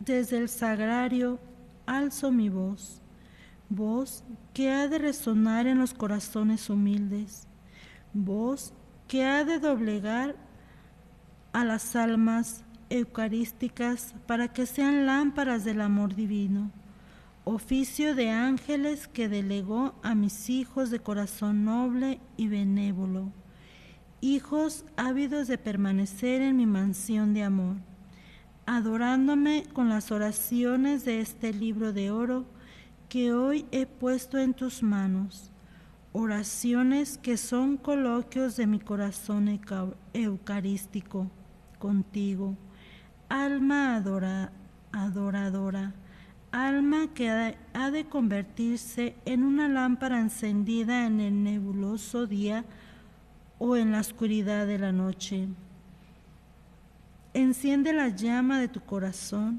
Desde el sagrario alzo mi voz, voz que ha de resonar en los corazones humildes, voz que ha de doblegar a las almas eucarísticas para que sean lámparas del amor divino, oficio de ángeles que delegó a mis hijos de corazón noble y benévolo, hijos ávidos de permanecer en mi mansión de amor, adorándome con las oraciones de este libro de oro que hoy he puesto en tus manos, oraciones que son coloquios de mi corazón eucarístico contigo, alma adoradora, alma que ha de convertirse en una lámpara encendida en el nebuloso día o en la oscuridad de la noche. Enciende la llama de tu corazón,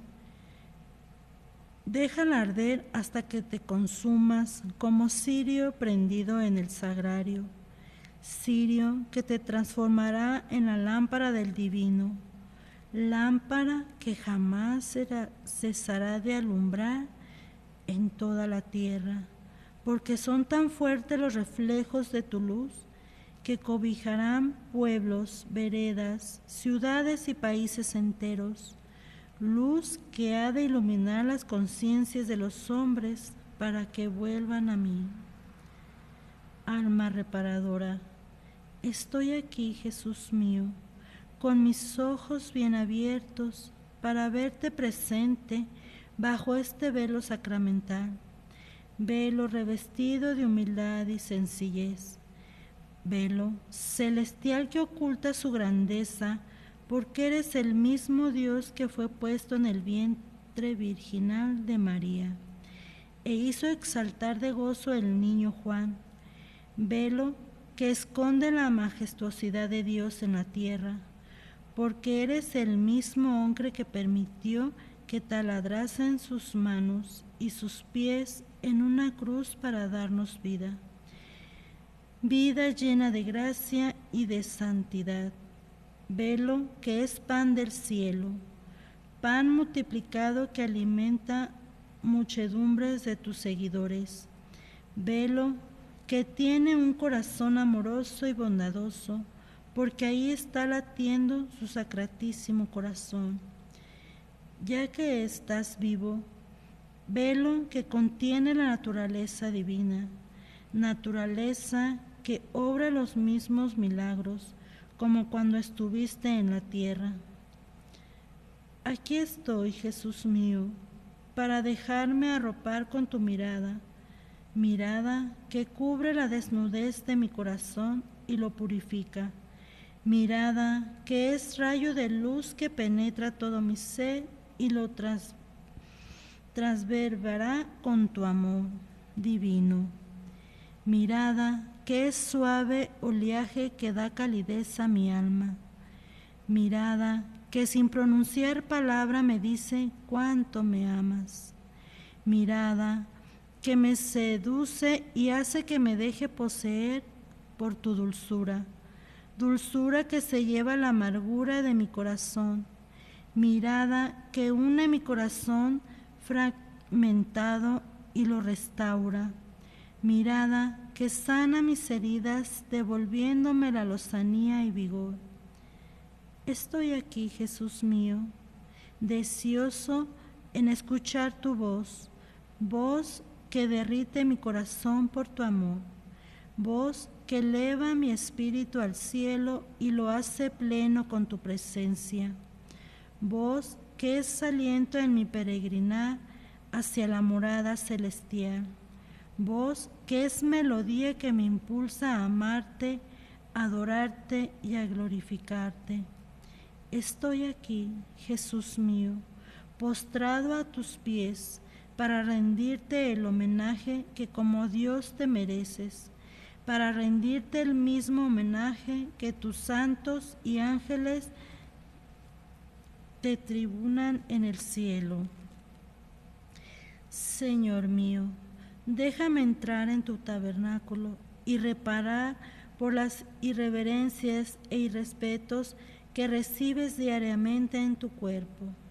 déjala arder hasta que te consumas como cirio prendido en el sagrario, cirio que te transformará en la lámpara del divino, lámpara que jamás cesará de alumbrar en toda la tierra, porque son tan fuertes los reflejos de tu luz que cobijarán pueblos, veredas, ciudades y países enteros, luz que ha de iluminar las conciencias de los hombres para que vuelvan a mí. Alma reparadora, estoy aquí, Jesús mío, con mis ojos bien abiertos para verte presente bajo este velo sacramental, velo revestido de humildad y sencillez, velo celestial que oculta su grandeza, porque eres el mismo Dios que fue puesto en el vientre virginal de María e hizo exaltar de gozo el niño Juan, velo que esconde la majestuosidad de Dios en la tierra, porque eres el mismo hombre que permitió que taladrasen sus manos y sus pies en una cruz para darnos vida, vida llena de gracia y de santidad, velo que es pan del cielo, pan multiplicado que alimenta muchedumbres de tus seguidores, velo que tiene un corazón amoroso y bondadoso, porque ahí está latiendo su sacratísimo corazón. Ya que estás vivo, velo que contiene la naturaleza divina, naturaleza que obra los mismos milagros, como cuando estuviste en la tierra. Aquí estoy, Jesús mío, para dejarme arropar con tu mirada, mirada que cubre la desnudez de mi corazón y lo purifica, mirada que es rayo de luz que penetra todo mi ser y lo transverberará con tu amor divino, mirada que es suave oleaje que da calidez a mi alma, mirada que sin pronunciar palabra me dice cuánto me amas, mirada que me seduce y hace que me deje poseer por tu dulzura, dulzura que se lleva la amargura de mi corazón, mirada que une mi corazón fragmentado y lo restaura, mirada que sana mis heridas devolviéndome la lozanía y vigor. Estoy aquí, Jesús mío, deseoso en escuchar tu voz, voz que derrite mi corazón por tu amor, voz que eleva mi espíritu al cielo y lo hace pleno con tu presencia, voz que es aliento en mi peregrinar hacia la morada celestial, voz que es melodía que me impulsa a amarte, a adorarte y a glorificarte. Estoy aquí, Jesús mío, postrado a tus pies, para rendirte el homenaje que como Dios te mereces, para rendirte el mismo homenaje que tus santos y ángeles te tribunan en el cielo. Señor mío, déjame entrar en tu tabernáculo y reparar por las irreverencias e irrespetos que recibes diariamente en tu cuerpo.